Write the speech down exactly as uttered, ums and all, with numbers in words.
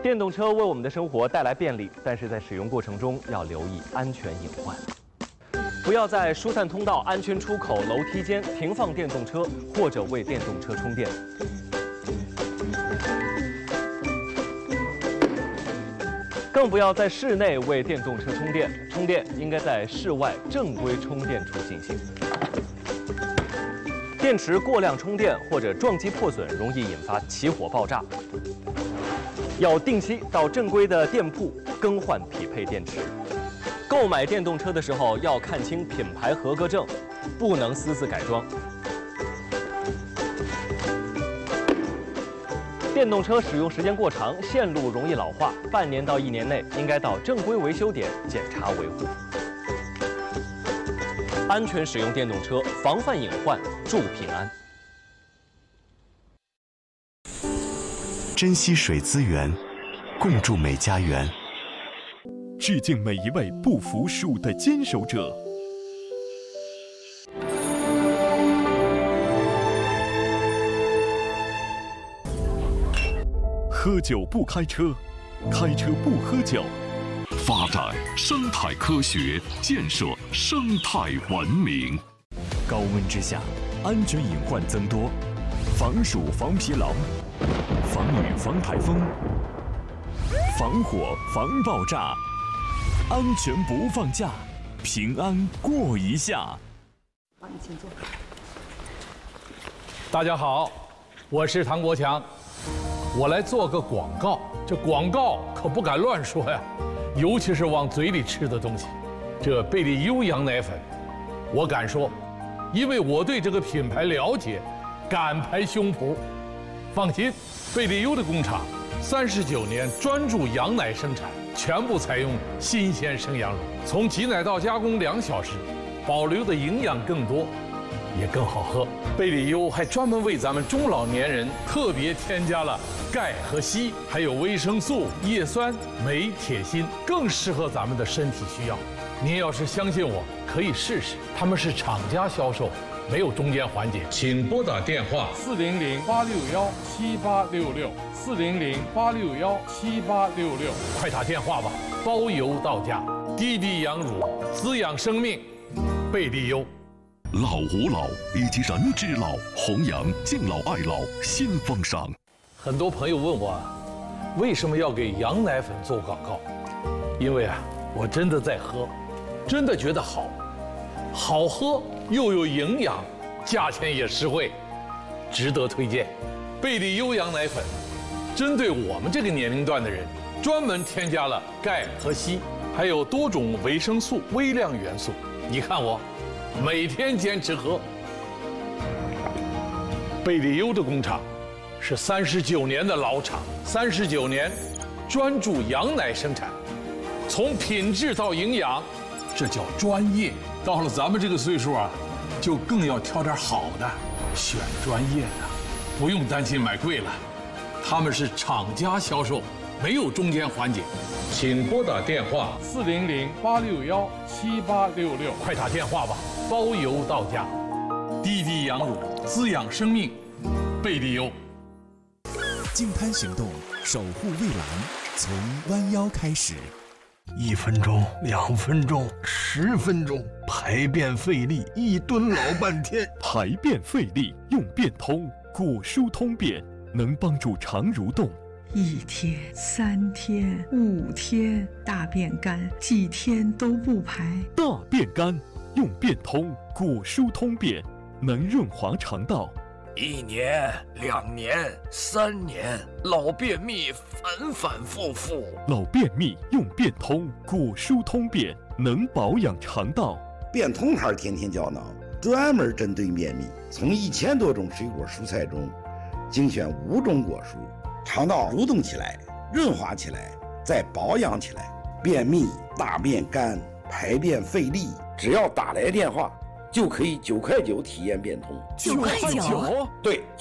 电动车为我们的生活带来便利，但是在使用过程中要留意安全隐患。不要在疏散通道、安全出口、楼梯间停放电动车，或者为电动车充电。更不要在室内为电动车充电，充电应该在室外正规充电处进行。电池过量充电或者撞击破损，容易引发起火爆炸。要定期到正规的店铺更换匹配电池。购买电动车的时候要看清品牌合格证，不能私自改装。电动车使用时间过长，线路容易老化，半年到一年内应该到正规维修点检查维护。安全使用电动车，防范隐患，祝平安。 珍惜水资源，共筑美家园。 致敬每一位不服输的坚守者。喝酒不开车，开车不喝酒。 发展生态科学，建设生态文明。 高温之下，安全隐患增多，防暑防疲劳，防雨防台风，防火防爆炸，安全不放假，平安过一下。 帮你请坐。 大家好，我是唐国强，我来做个广告。这广告可不敢乱说呀，尤其是往嘴里吃的东西。这贝利优羊奶粉，我敢说，因为我对这个品牌了解，敢拍胸脯。放心，贝利优的工厂三十九年专注羊奶生产，全部采用新鲜生羊乳，从挤奶到加工两小时，保留的营养更多，也更好喝。贝利优还专门为咱们中老年人特别添加了钙和硒，还有维生素、叶酸、镁、铁、锌，更适合咱们的身体需要。您要是相信我，可以试试。他们是厂家销售，没有中间环节。请拨打电话四零零八六幺七八六六四零零八六幺七八六六，快打电话吧，包邮到家。滴滴羊乳，滋养生命，贝利优。 老吾老以及人之老，弘扬敬老爱老新风尚。 很多朋友问我，为什么要给羊奶粉做广告？因为啊，我真的在喝，真的觉得好，好喝又有营养，价钱也实惠，值得推荐。贝利优羊奶粉，针对我们这个年龄段的人，专门添加了钙和硒，还有多种维生素、微量元素。你看我。每天坚持喝。贝利优的工厂是三十九年的老厂，三十九年专注羊奶生产，从品质到营养，这叫专业。到了咱们这个岁数啊，就更要挑点好的，选专业的，不用担心买贵了。他们是厂家销售，没有中间环节。请拨打电话四零零八六幺七八六六，快打电话吧，包邮到家。滴滴羊乳，滋养生命，贝利优。 净滩行动，守护蔚蓝，从弯腰开始。 一分钟，两分钟，十分钟，排便费力，一蹲老半天。 排便费力，用便通果舒通便，能帮助肠蠕动。 一天、三天、五天，大便干，几天都不排。 大便干，用便通果舒通便，能润滑肠道。 一年、两年、三年，老便秘反反复复。 老便秘用便通果舒通便，能保养肠道。 便通牌天天胶囊，专门针对便秘，从一千多种水果蔬菜中精选五种果蔬，肠道蠕动起来，润滑起来，再保养起来。便秘、大便干、排便费力，只要打来电话，就可以九块九体验便通。 九块九？ 对，